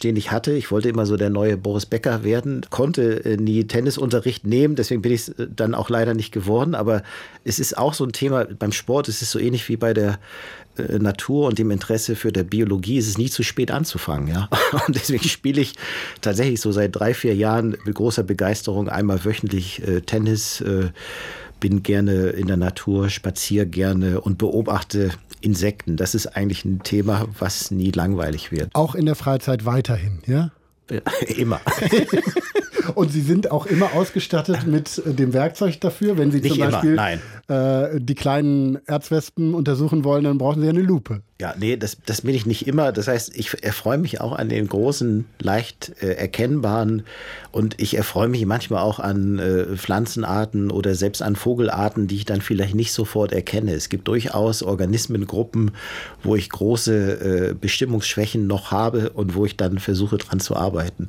den ich hatte. Ich wollte immer so der neue Boris Becker werden, konnte nie Tennisunterricht nehmen, deswegen bin ich es dann auch leider nicht geworden. Aber es ist auch so ein Thema beim Sport, es ist so ähnlich wie bei der Natur und dem Interesse für der Biologie, ist es nie zu spät anzufangen. Ja? Und deswegen spiele ich tatsächlich so seit 3-4 Jahren mit großer Begeisterung einmal wöchentlich Tennis, bin gerne in der Natur, spaziere gerne und beobachte Insekten. Das ist eigentlich ein Thema, was nie langweilig wird. Auch in der Freizeit weiterhin, ja? Immer. Und Sie sind auch immer ausgestattet mit dem Werkzeug dafür, wenn Sie Nicht zum Beispiel die kleinen Erzwespen untersuchen wollen, dann brauchen Sie eine Lupe. Ja, nee, das bin ich nicht immer. Das heißt, ich erfreue mich auch an den großen, leicht erkennbaren und ich erfreue mich manchmal auch an Pflanzenarten oder selbst an Vogelarten, die ich dann vielleicht nicht sofort erkenne. Es gibt durchaus Organismengruppen, wo ich große Bestimmungsschwächen noch habe und wo ich dann versuche, dran zu arbeiten.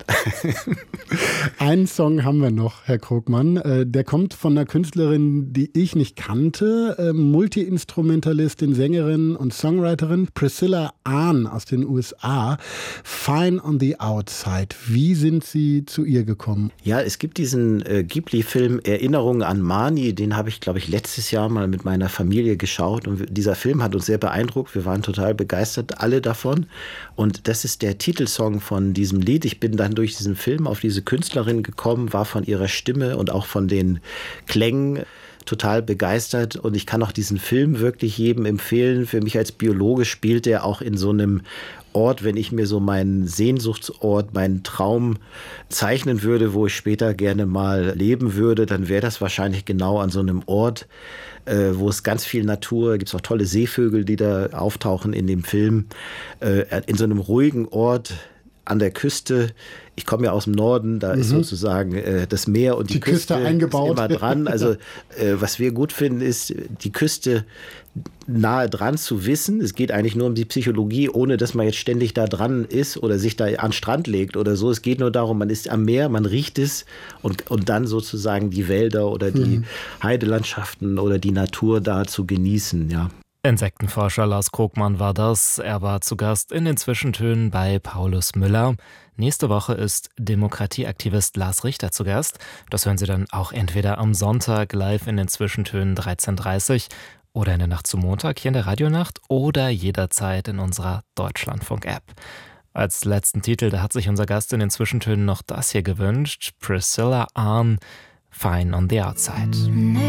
Einen Song haben wir noch, Herr Krogmann. Der kommt von einer Künstlerin, die ich nicht kannte. Multi-Instrumentalistin, Sängerin und Songwriterin Priscilla Ahn aus den USA. Fine on the Outside. Wie sind Sie zu ihr gekommen? Ja, es gibt diesen Ghibli-Film Erinnerungen an Marnie. Den habe ich, glaube ich, letztes Jahr mal mit meiner Familie geschaut. Und dieser Film hat uns sehr beeindruckt. Wir waren total begeistert, alle davon. Und das ist der Titelsong von diesem Lied. Ich bin dann durch diesen Film auf diese Künstlerin gekommen, war von ihrer Stimme und auch von den Klängen total begeistert und ich kann auch diesen Film wirklich jedem empfehlen. Für mich als Biologe spielt er auch in so einem Ort, wenn ich mir so meinen Sehnsuchtsort, meinen Traum zeichnen würde, wo ich später gerne mal leben würde, dann wäre das wahrscheinlich genau an so einem Ort, wo es ganz viel Natur, gibt es auch tolle Seevögel, die da auftauchen in dem Film, in so einem ruhigen Ort an der Küste. Ich komme ja aus dem Norden, da ist sozusagen das Meer und die Küste eingebaut. Ist immer dran. Also was wir gut finden, ist die Küste nahe dran zu wissen. Es geht eigentlich nur um die Psychologie, ohne dass man jetzt ständig da dran ist oder sich da an den Strand legt oder so. Es geht nur darum, man ist am Meer, man riecht es und dann sozusagen die Wälder oder die Heidelandschaften oder die Natur da zu genießen, ja. Insektenforscher Lars Krogmann war das. Er war zu Gast in den Zwischentönen bei Paulus Müller. Nächste Woche ist Demokratieaktivist Lars Richter zu Gast. Das hören Sie dann auch entweder am Sonntag live in den Zwischentönen 13:30 Uhr oder in der Nacht zum Montag hier in der Radionacht oder jederzeit in unserer Deutschlandfunk-App. Als letzten Titel, da hat sich unser Gast in den Zwischentönen noch das hier gewünscht. Priscilla Ahn, Fine on the Outside.